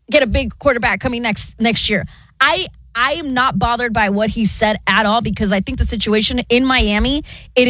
get a big quarterback coming next year. I am not bothered by what he said at all because I think the situation in Miami,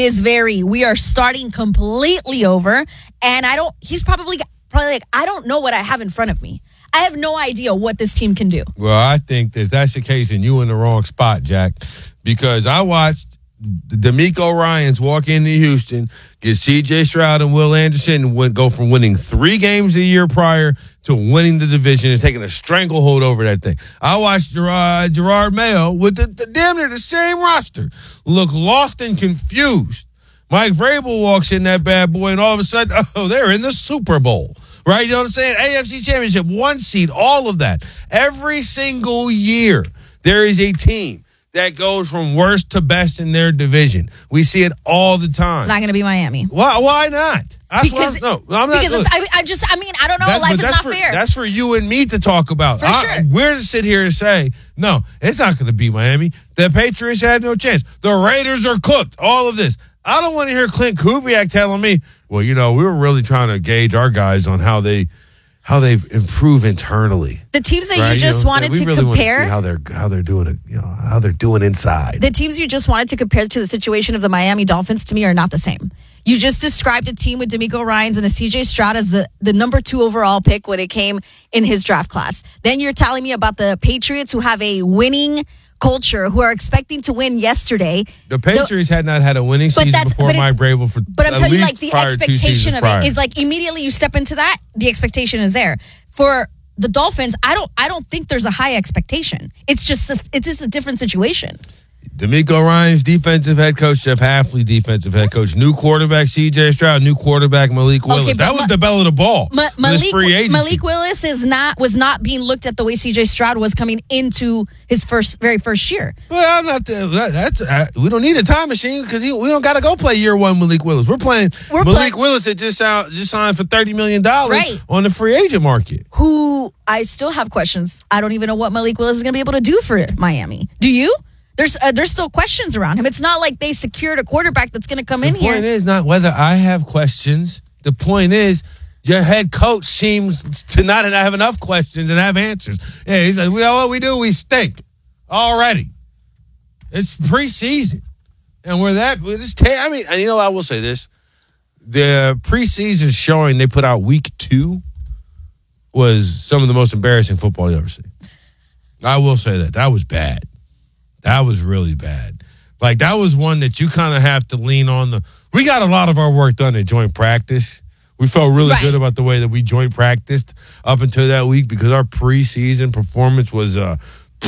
we are starting completely over. And he's probably like, I don't know what I have in front of me. I have no idea what this team can do. Well, I think that that's the case and you in the wrong spot, Jack, because I watched DeMeco Ryans walk into Houston, get C.J. Stroud and Will Anderson, and go from winning 3 games a year prior to winning the division and taking a stranglehold over that thing. I watched Gerard Mayo with the damn near the same roster look lost and confused. Mike Vrabel walks in that bad boy, and all of a sudden, they're in the Super Bowl. Right? You know what I'm saying? AFC Championship, 1 seed, all of that. Every single year, there is a team that goes from worst to best in their division. We see it all the time. It's not going to be Miami. Why not? I'm not. Because I don't know. Life is not fair. That's for you and me to talk about. Sure. We're to sit here and say, no, it's not going to be Miami. The Patriots have no chance. The Raiders are cooked. All of this. I don't want to hear Clint Kubiak telling me, well, we were really trying to gauge our guys on how they improve internally. The teams that you just wanted to compare, want to see how they're doing it, how they're doing inside. The teams you just wanted to compare to the situation of the Miami Dolphins to me are not the same. You just described a team with DeMeco Ryans and a C.J. Stroud as the number 2 overall pick when it came in his draft class. Then you're telling me about the Patriots who have a winning culture, who are expecting to win yesterday. The Patriots had not had a winning season before Mike Vrabel for But I'm telling you, like, the expectation of prior. it is like immediately you step into that, the expectation is there. For the Dolphins, I don't think there's a high expectation. It's just a different situation. DeMeco Ryans, defensive head coach. Jeff Hafley, defensive head coach. New quarterback, C.J. Stroud. New quarterback, Malik Willis. Okay, that was the bell of the ball. Malik Willis was not being looked at the way C.J. Stroud was coming into his very first year. Well, I'm not. We don't need a time machine because we don't got to go play year 1 Malik Willis. We're playing Malik Willis that just signed for $30 million on the free agent market. Who I still have questions. I don't even know what Malik Willis is going to be able to do for Miami. Do you? There's still questions around him. It's not like they secured a quarterback that's going to come in here. The point is not whether I have questions. The point is your head coach seems to not have enough questions and have answers. Yeah, he's like, what we do, we stink already. It's preseason. And I will say this. The preseason showing they put out week 2 was some of the most embarrassing football you ever see. I will say that. That was bad. That was really bad. Like, that was one that you kind of have to lean on. We got a lot of our work done at joint practice. We felt really good about the way that we joint practiced up until that week because our preseason performance was let's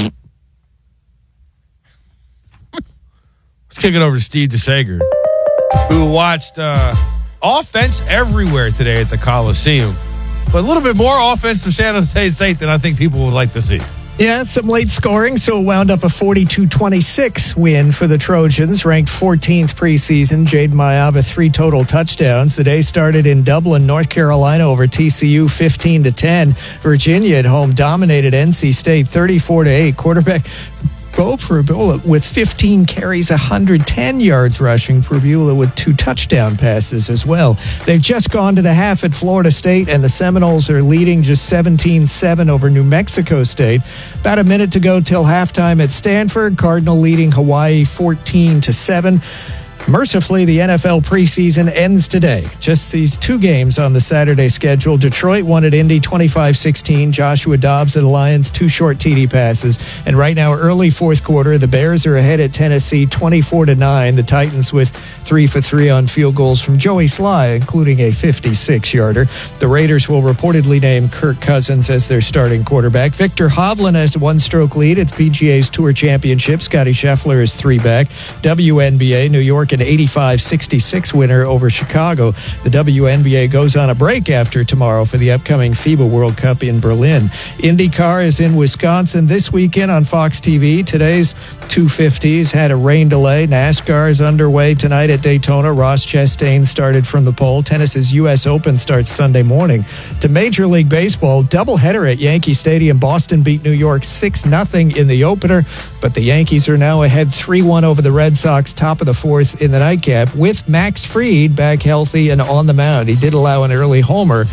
kick it over to Steve DeSager, who watched offense everywhere today at the Coliseum, but a little bit more offense to San Jose State than I think people would like to see. Yeah, some late scoring, so it wound up a 42-26 win for the Trojans, ranked 14th preseason. Jade Mayava, 3 total touchdowns. The day started in Dublin, North Carolina over TCU, 15-10. Virginia at home dominated NC State, 34-8. Quarterback Bo Pribula with 15 carries, 110 yards rushing. Pribula with 2 touchdown passes as well. They've just gone to the half at Florida State, and the Seminoles are leading just 17-7 over New Mexico State. About a minute to go till halftime at Stanford. Cardinal leading Hawaii 14-7. Mercifully, the NFL preseason ends today. Just these 2 games on the Saturday schedule. Detroit won at Indy 25-16. Joshua Dobbs of the Lions, 2 short TD passes. And right now, early fourth quarter, the Bears are ahead at Tennessee 24-9. The Titans with 3 for 3 on field goals from Joey Sly, including a 56-yarder. The Raiders will reportedly name Kirk Cousins as their starting quarterback. Victor Hovland has a 1-stroke lead at the PGA's Tour Championship. Scotty Scheffler is 3 back. WNBA, New York an 85-66 winner over Chicago. The WNBA goes on a break after tomorrow for the upcoming FIBA World Cup in Berlin. IndyCar is in Wisconsin this weekend on Fox TV. Today's 250s had a rain delay. NASCAR is underway tonight at Daytona. Ross Chastain started from the pole. Tennis's U.S. Open starts Sunday morning. To Major League Baseball, doubleheader at Yankee Stadium. Boston beat New York 6-0 in the opener, but the Yankees are now ahead 3-1 over the Red Sox, top of the 4th in the nightcap, with Max Fried back healthy and on the mound. He did allow an early homer,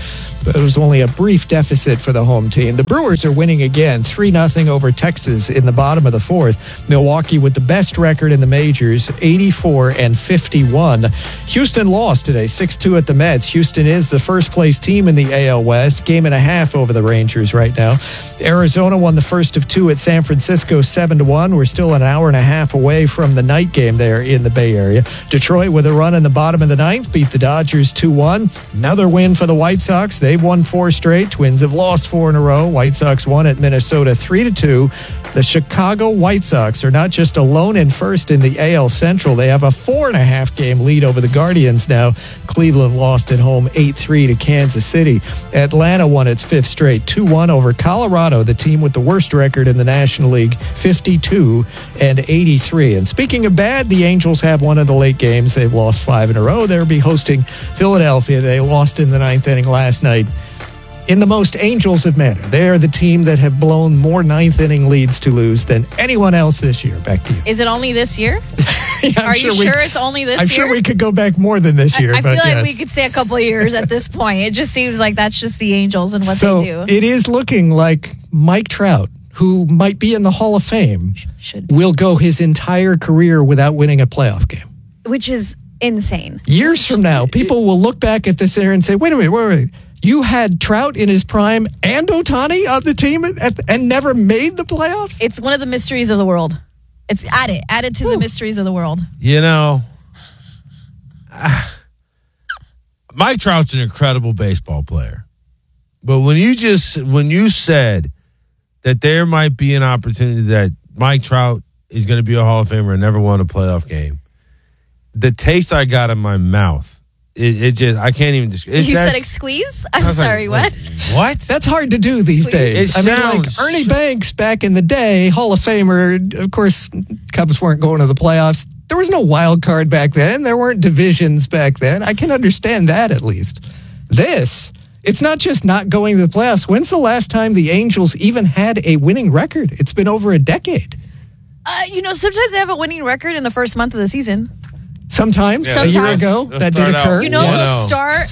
It was only a brief deficit for the home team. The Brewers are winning again, 3-0 over Texas in the bottom of the fourth. Milwaukee with the best record in the majors, 84-51. Houston lost today, 6-2 at the Mets. Houston is the first-place team in the AL West, game and a half over the Rangers right now. Arizona won the first of two at San Francisco, 7-1. We're still an hour and a half away from the night game there in the Bay Area. Detroit with a run in the bottom of the ninth, beat the Dodgers 2-1. Another win for the White Sox. They've won 4 straight. Twins have lost 4 in a row. White Sox won at Minnesota 3-2. The Chicago White Sox are not just alone in first in the AL Central. They have a 4.5 game lead over the Guardians now. Cleveland lost at home 8-3 to Kansas City. Atlanta won its 5th straight, 2-1 over Colorado, the team with the worst record in the National League, 52-83. And speaking of bad, the Angels have one of the late games. They've lost 5 in a row. They'll be hosting Philadelphia. They lost in the 9th inning last night. In the most Angels of manner, they are the team that have blown more 9th inning leads to lose than anyone else this year. Back to you. Is it only this year? Yeah, Are you sure it's only this year? I'm sure we could go back more than this year. I but feel like yes. we could say a couple of years at this point. It just seems like that's just the Angels and what So they do. it is looking like Mike Trout, who might be in the Hall of Fame, will go his entire career without winning a playoff game. Which is insane. Years from now, people will look back at this era and say, wait a minute. You had Trout in his prime and Ohtani on the team and never made the playoffs? It's one of the mysteries of the world. It's added to the mysteries of the world. You know, Mike Trout's an incredible baseball player. But when you said that there might be an opportunity that Mike Trout is going to be a Hall of Famer and never won a playoff game, the taste I got in my mouth, it just, I can't even describe. You said squeeze? I'm sorry, what? What? That's hard to do these days. I mean, like Ernie Banks back in the day, Hall of Famer. Of course, Cubs weren't going to the playoffs. There was no wild card back then. There weren't divisions back then. I can understand that at least. It's not just not going to the playoffs. When's the last time the Angels even had a winning record? It's been over a decade. Sometimes they have a winning record in the first month of the season. Sometimes. A year ago, that did occur. The start.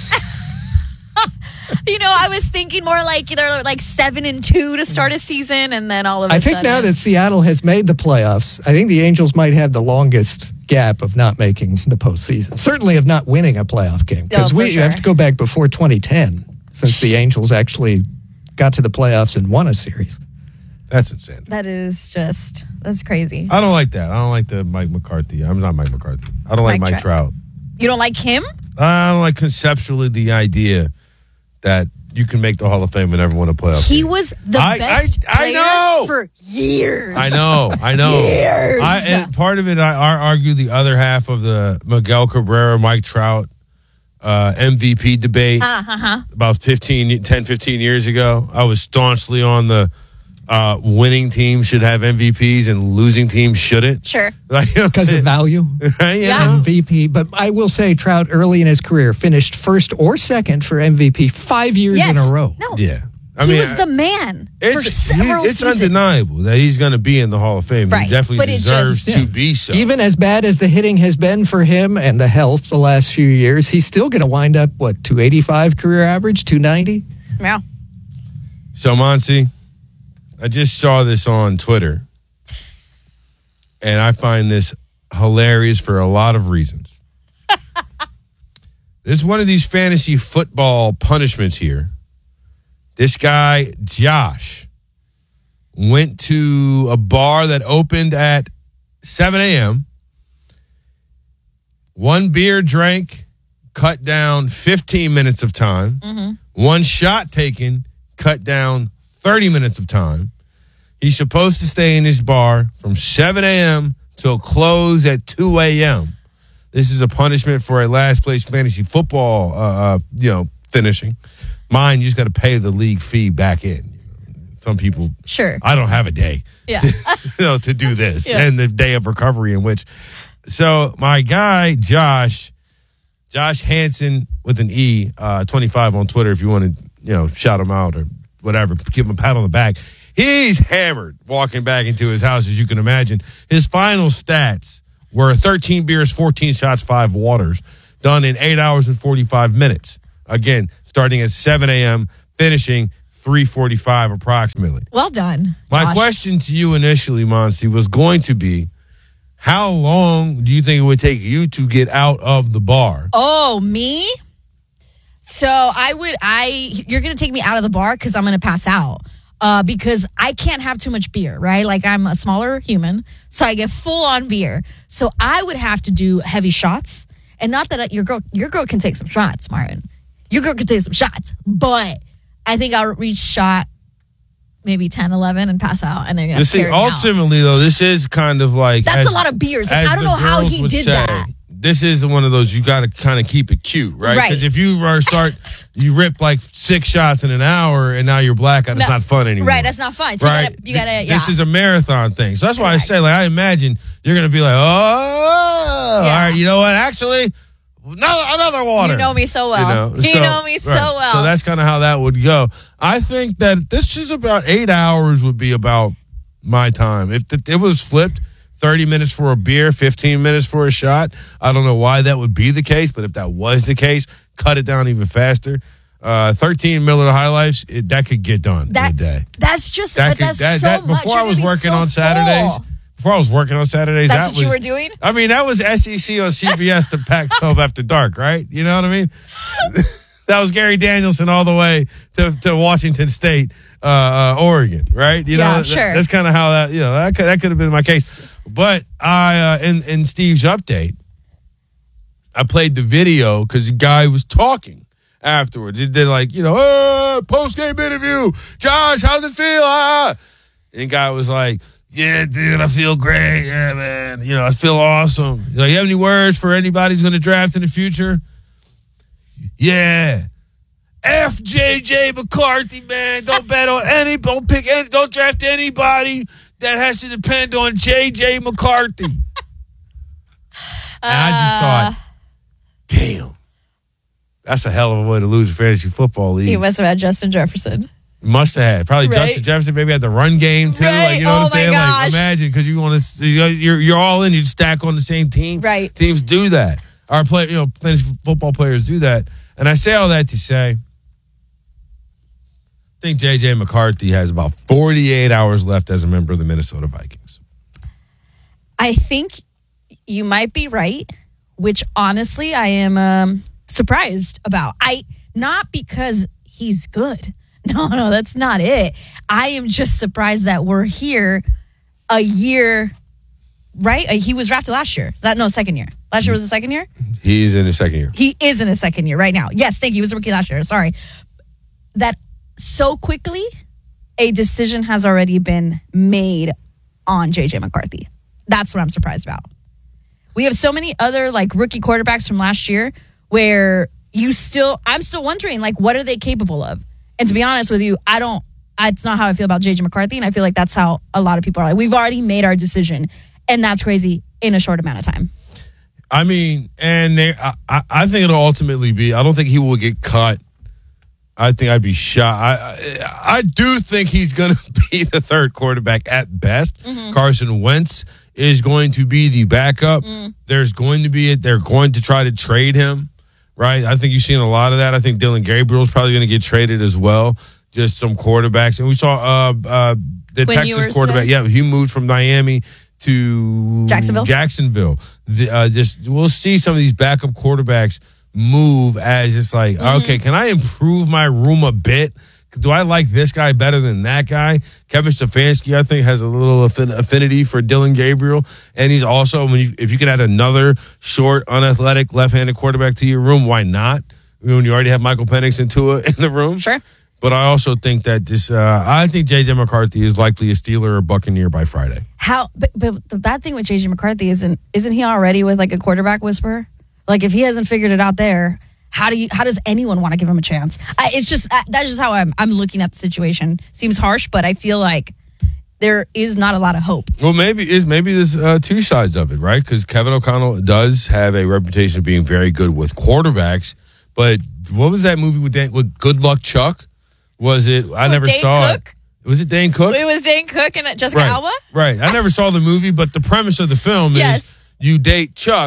I was thinking more like they're like 7-2 to start a season, and then all of a sudden. I think now that Seattle has made the playoffs, I think the Angels might have the longest gap of not making the postseason. Certainly of not winning a playoff game. Because you have to go back before 2010 since the Angels actually got to the playoffs and won a series. That's insane. That's crazy. I don't like that. I don't like the Mike McCarthy. I'm not Mike McCarthy. I don't like Mike Trout. You don't like him? I don't like conceptually the idea that you can make the Hall of Fame and never win a playoff He game. was the best player for years. I know. Years. And part of it, I argue the other half of the Miguel Cabrera, Mike Trout MVP debate about 10, 15 years ago. I was staunchly on the winning teams should have MVPs and losing teams shouldn't. Sure. Because of value. Yeah. MVP. But I will say Trout early in his career finished first or second for MVP 5 years in a row. No. Yeah. He was the man for several It's seasons. undeniable that he's going to be in the Hall of Fame. Right. He definitely But deserves to be so. Even as bad as the hitting has been for him and the health the last few years, he's still going to wind up, 285 career average, 290? Yeah. So, Monsi, I just saw this on Twitter, and I find this hilarious for a lot of reasons. There's one of these fantasy football punishments here. This guy, Josh, went to a bar that opened at 7 a.m., one beer drank, cut down 15 minutes of time, one shot taken, cut down 30 minutes of time. He's supposed to stay in this bar from 7 a.m. till close at 2 a.m. This is a punishment for a last place fantasy football, finishing. Mine, you just got to pay the league fee back in. Some people, sure. I don't have a day, to do this, and the day of recovery in which. So my guy Josh Hansen with an E, 25 on Twitter. If you want to, shout him out or whatever, give him a pat on the back. He's hammered walking back into his house, as you can imagine. His final stats were 13 beers, 14 shots, 5 waters, done in 8 hours and 45 minutes. Again, starting at 7 a.m., finishing 3:45 approximately. Well done. My question to you initially, Monty, was going to be, how long do you think it would take you to get out of the bar? Oh, me? So you're going to take me out of the bar because I'm going to pass out. Because I can't have too much beer, right? Like, I'm a smaller human, so I get full on beer. So I would have to do heavy shots. And not that your girl can take some shots, Martin. Your girl can take some shots. But I think I'll reach shot maybe 10, 11 and pass out. And then you see, ultimately, though, this is kind of like... That's a lot of beers. Like, I don't know how he did that. This is one of those, you got to kind of keep it cute, right? Because if you you rip like 6 shots in an hour and now you're blackout, it's not fun anymore. Right, that's not fun. So right? You gotta, This is a marathon thing. So that's why I say, like, I imagine you're going to be like, all right, you know what? Actually, another water. You know me so well. You know me so well. So that's kind of how that would go. I think that this is about 8 hours would be about my time. If it was flipped, 30 minutes for a beer, 15 minutes for a shot. I don't know why that would be the case, but if that was the case, cut it down even faster. 13 Miller High Lifes, that could get done in a day. That's just so much. Before I was working on Saturdays, that's what you were doing? I mean, that was SEC on CBS to Pac-12 After Dark, right? You know what I mean? That was Gary Danielson all the way to Washington State, Oregon, right? You know, sure. That's kind of how that, you know, that could have been my case. But I, in Steve's update, I played the video because the guy was talking afterwards. He did like, you know, post-game interview. Josh, how's it feel? And the guy was like, yeah, dude, I feel great. Yeah, man. You know, I feel awesome. He's like, you have any words for anybody who's going to draft in the future? Yeah. F JJ McCarthy, man. Don't bet on don't draft anybody that has to depend on JJ McCarthy. And I just thought, damn, that's a hell of a way to lose a fantasy football league. He must have had Justin Jefferson. Must have had. Probably right? Justin Jefferson maybe had the run game too. Right. Like, you know what I'm saying? Gosh. Like, imagine, because you want to, you're all in, you stack on the same team. Right. Teams do that. Our fantasy football players do that. And I say all that to say, I think J.J. McCarthy has about 48 hours left as a member of the Minnesota Vikings. I think you might be right, which honestly I am surprised about. Not because he's good. No, that's not it. I am just surprised that we're here a year, right? He was drafted last year. Second year. Last year was the second year? He's in his second year. He is in his second year right now. Yes, thank you. He was a rookie last year. Sorry. That so quickly, a decision has already been made on J.J. McCarthy. That's what I'm surprised about. We have so many other like rookie quarterbacks from last year where I'm still wondering, like, what are they capable of? And to be honest with you, it's not how I feel about J.J. McCarthy, and I feel like that's how a lot of people are. Like, we've already made our decision, and that's crazy in a short amount of time. I mean, and I think it'll ultimately be, I don't think he will get cut. I think I'd be shocked. I do think he's going to be the third quarterback at best. Mm-hmm. Carson Wentz is going to be the backup. They're going to try to trade him, right? I think you've seen a lot of that. I think Dylan Gabriel's probably going to get traded as well. Just some quarterbacks. And we saw the Quinn Texas Ewers quarterback. today? Yeah, he moved from Miami to Jacksonville. We'll see some of these backup quarterbacks move as just like, okay, can I improve my room a bit? Do I like this guy better than that guy? Kevin Stefanski, I think, has a little affinity for Dylan Gabriel. And he's also, if you can add another short, unathletic, left-handed quarterback to your room, why not? When you already have Michael Penix and Tua in the room. Sure. But I also think that I think J.J. McCarthy is likely a Steeler or Buccaneer by Friday. But the bad thing with J.J. McCarthy isn't he already with like a quarterback whisperer? Like, if he hasn't figured it out there, how does anyone want to give him a chance? It's just that's just how I'm looking at the situation. Seems harsh, but I feel like there is not a lot of hope. Well, maybe there's two sides of it, right? Because Kevin O'Connell does have a reputation of being very good with quarterbacks. But what was that movie with Good Luck Chuck? Was it? I never saw it. Was it Dane Cook? It was Dane Cook and Jessica Alba? Right. I never saw the movie, but the premise of the film is you date Chuck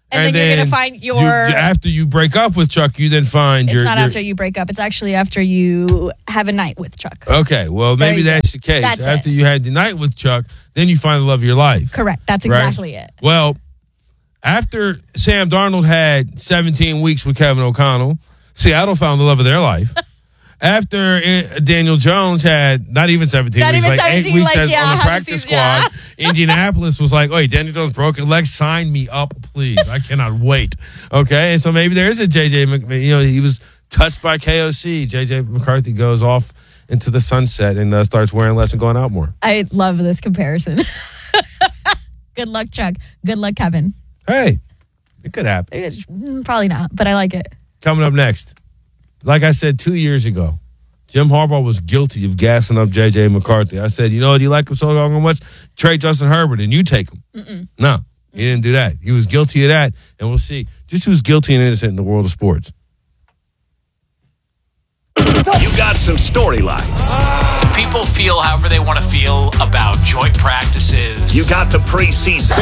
And then you're going to find your... after you break up with Chuck, you then find It's not after you break up. It's actually after you have a night with Chuck. Okay, well, maybe that's the case. After you had the night with Chuck, then you find the love of your life. Correct. That's exactly it. Well, after Sam Darnold had 17 weeks with Kevin O'Connell, Seattle found the love of their life. After Daniel Jones had not even 17 weeks, like 8 weeks on the practice squad, Indianapolis was like, "Wait, Daniel Jones broke his leg. Sign me up, please. I cannot wait." Okay, and so maybe there is a JJ. He was touched by KOC. JJ McCarthy goes off into the sunset and starts wearing less and going out more. I love this comparison. Good luck, Chuck. Good luck, Kevin. Hey, it could happen. Probably not, but I like it. Coming up next. Like I said 2 years ago, Jim Harbaugh was guilty of gassing up J.J. McCarthy. I said, you know what, you like him so much? Trade Justin Herbert and you take him. No, he didn't do that. He was guilty of that, and we'll see just who's guilty and innocent in the world of sports. You got some storylines. People feel however they want to feel about joint practices. You got the preseason.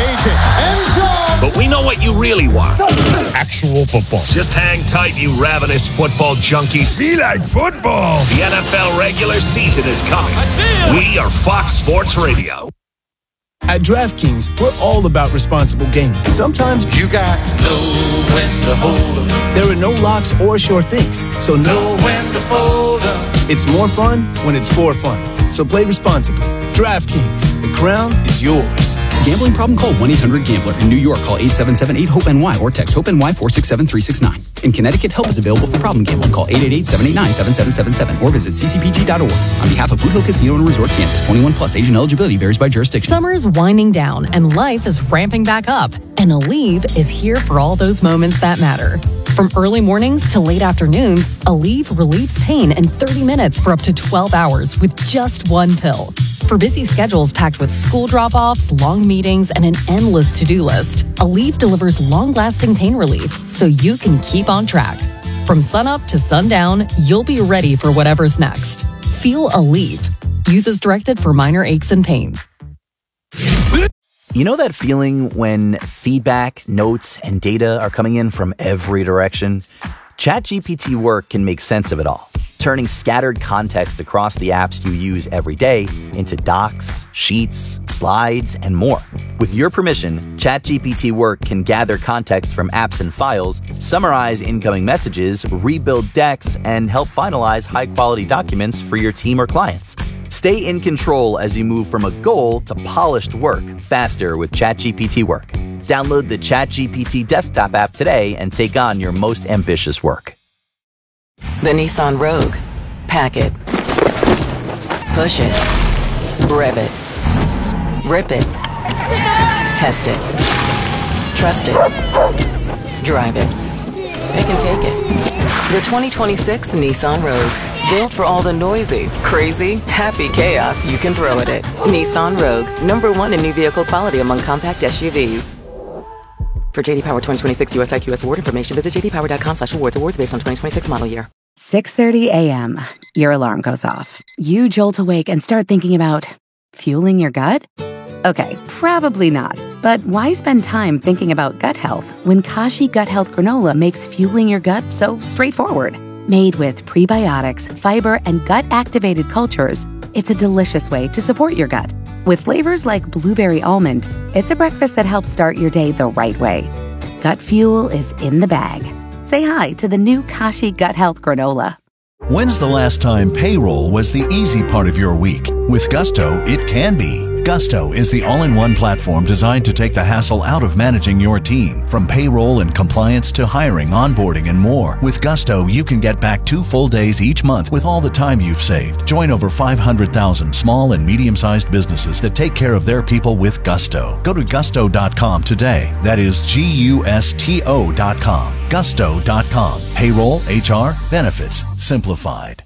But we know what you really want. Actual football. Just hang tight, you ravenous football junkies. Be like football. The NFL regular season is coming. We are Fox Sports Radio. At DraftKings, we're all about responsible gaming. Sometimes you got to know when to hold up. There are no locks or sure things, so know when to fold up. It's more fun when it's for fun. So play responsibly. DraftKings, the crown is yours. Gambling problem? Call 1-800-GAMBLER. In New York, call 877-8-HOPE-NY or text HOPE-NY 467-369. In Connecticut, help is available for problem gambling. Call 888-789-7777 or visit ccpg.org. On behalf of Boot Hill Casino and Resort, Kansas, 21 plus. Age and eligibility varies by jurisdiction. Summer's winding down and life is ramping back up. And Aleve is here for all those moments that matter. From early mornings to late afternoons, Aleve relieves pain in 30 minutes for up to 12 hours with just one pill. For busy schedules packed with school drop-offs, long meetings, and an endless to-do list, Aleve delivers long-lasting pain relief so you can keep on track. From sunup to sundown, you'll be ready for whatever's next. Feel Aleve. Use as directed for minor aches and pains. You know that feeling when feedback, notes, and data are coming in from every direction? ChatGPT Work can make sense of it all, turning scattered context across the apps you use every day into docs, sheets, slides, and more. With your permission, ChatGPT Work can gather context from apps and files, summarize incoming messages, rebuild decks, and help finalize high-quality documents for your team or clients. Stay in control as you move from a goal to polished work faster with ChatGPT Work. Download the ChatGPT desktop app today and take on your most ambitious work. The Nissan Rogue. Pack it. Push it. Rev it. Rip it. Test it. Trust it. Drive it. Pick and take it. The 2026 Nissan Rogue. Built for all the noisy, crazy, happy chaos you can throw at it. Nissan Rogue. #1 in new vehicle quality among compact SUVs. For JD Power 2026 US IQS award information, visit jdpower.com/awards. Awards based on 2026 model year. 6:30 a.m. Your alarm goes off. You jolt awake and start thinking about fueling your gut? Okay, probably not. But why spend time thinking about gut health when Kashi Gut Health Granola makes fueling your gut so straightforward? Made with prebiotics, fiber, and gut-activated cultures, it's a delicious way to support your gut. With flavors like blueberry almond, it's a breakfast that helps start your day the right way. Gut fuel is in the bag. Say hi to the new Kashi Gut Health Granola. When's the last time payroll was the easy part of your week? With Gusto, it can be. Gusto is the all-in-one platform designed to take the hassle out of managing your team. From payroll and compliance to hiring, onboarding, and more. With Gusto, you can get back 2 full days each month with all the time you've saved. Join over 500,000 small and medium-sized businesses that take care of their people with Gusto. Go to gusto.com today. That is GUSTO.com. Gusto.com. Payroll, HR, benefits, simplified.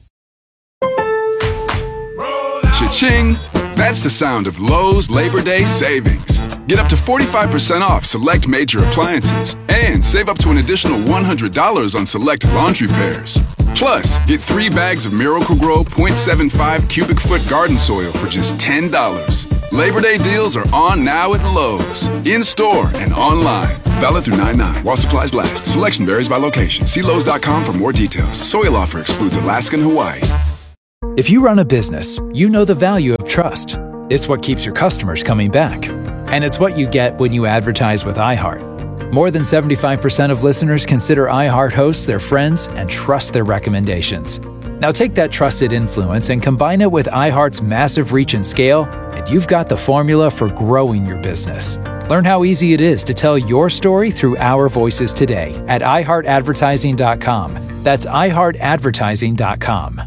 Cha-ching! That's the sound of Lowe's Labor Day savings. Get up to 45% off select major appliances and save up to an additional $100 on select laundry pairs. Plus, get 3 bags of Miracle-Gro 0.75 cubic foot garden soil for just $10. Labor Day deals are on now at Lowe's, in-store and online. Valid through 9/9 while supplies last. Selection varies by location. See Lowe's.com for more details. Soil offer excludes Alaska and Hawaii. If you run a business, you know the value of trust. It's what keeps your customers coming back. And it's what you get when you advertise with iHeart. More than 75% of listeners consider iHeart hosts their friends and trust their recommendations. Now take that trusted influence and combine it with iHeart's massive reach and scale, and you've got the formula for growing your business. Learn how easy it is to tell your story through our voices today at iHeartAdvertising.com. That's iHeartAdvertising.com.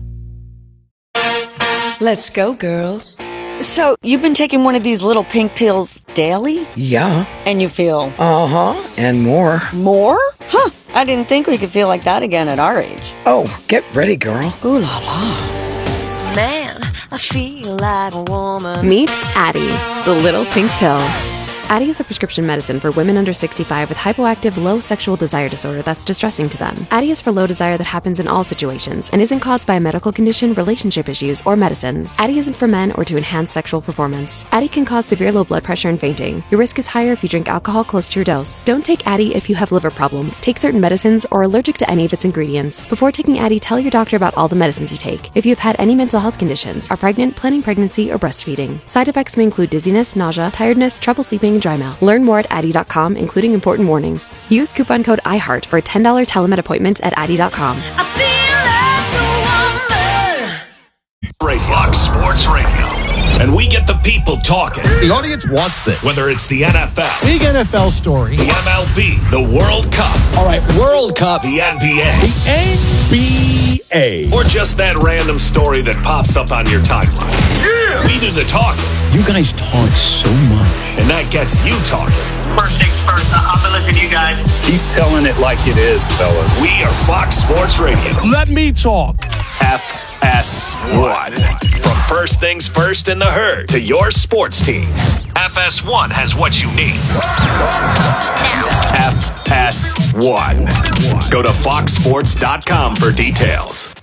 Let's go, girls. So, you've been taking one of these little pink pills daily? Yeah. And you feel? Uh-huh, and more. More? Huh, I didn't think we could feel like that again at our age. Oh, get ready, girl. Ooh la la. Man, I feel like a woman. Meet Addie, the little pink pill. Addie is a prescription medicine for women under 65 with hypoactive low sexual desire disorder that's distressing to them. Addie is for low desire that happens in all situations and isn't caused by a medical condition, relationship issues, or medicines. Addie isn't for men or to enhance sexual performance. Addie can cause severe low blood pressure and fainting. Your risk is higher if you drink alcohol close to your dose. Don't take Addie if you have liver problems, take certain medicines, or are allergic to any of its ingredients. Before taking Addie, tell your doctor about all the medicines you take. If you have had any mental health conditions, are pregnant, planning pregnancy, or breastfeeding. Side effects may include dizziness, nausea, tiredness, trouble sleeping, and dry mouth. Learn more at Addie.com, including important warnings. Use coupon code IHEART for a $10 telemed appointment at Addie.com. Fox Sports Radio. And we get the people talking. The audience wants this. Whether it's the NFL, big NFL story, the MLB, the World Cup. All right, World Cup. The NBA. The NBA. Or just that random story that pops up on your timeline. Yeah. We do the talking. You guys talk so much. And that gets you talking. First things first, I'm going to listen to you guys. Keep telling it like it is, fellas. We are Fox Sports Radio. Let me talk. FS1. From first things first in the herd to your sports teams. FS1 has what you need. FS1. Go to foxsports.com for details.